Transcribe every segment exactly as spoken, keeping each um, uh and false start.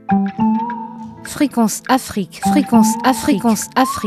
Fréquence Afrique, Fréquence Afrique, Fréquence Afrique.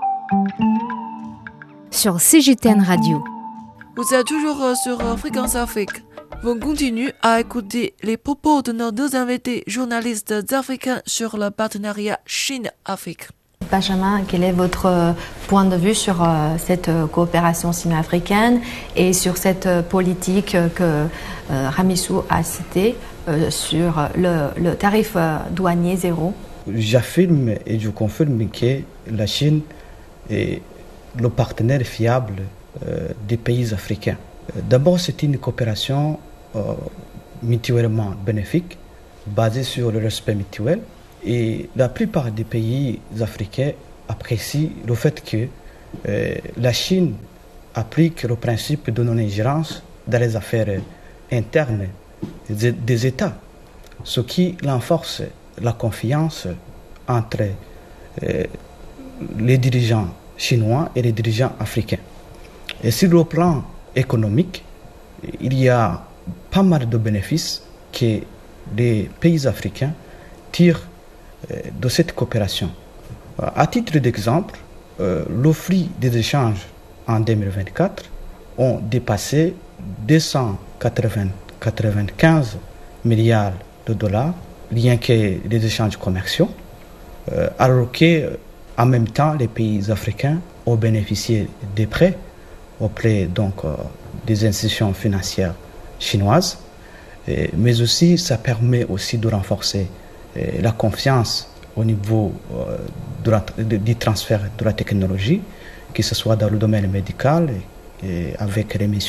Sur C G T N Radio. Vous êtes toujours sur Fréquence Afrique. On continue à écouter les propos de nos deux invités journalistes africains sur le partenariat Chine-Afrique. Benjamin, quel est votre point de vue sur cette coopération sino-africaine et sur cette politique que Ramissou a citée sur le, le tarif douanier zéro? J'affirme et je confirme que la Chine est le partenaire fiable euh, des pays africains. D'abord, c'est une coopération euh, mutuellement bénéfique, basée sur le respect mutuel. Et la plupart des pays africains apprécient le fait que euh, la Chine applique le principe de non-ingérence dans les affaires internes des, des États, ce qui renforce la confiance entre euh, les dirigeants chinois et les dirigeants africains. Et sur le plan économique, il y a pas mal de bénéfices que les pays africains tirent euh, de cette coopération. À titre d'exemple, euh, le flux des échanges en deux mille vingt-quatre ont dépassé deux cent quatre-vingt-quinze milliards de dollars, rien que les échanges commerciaux, euh, alors que en même temps, les pays africains ont bénéficié des prêts auprès donc, euh, des institutions financières chinoises, et, mais aussi ça permet aussi de renforcer et, la confiance au niveau euh, de la, de, du transfert de la technologie, que ce soit dans le domaine médical et, et avec les missions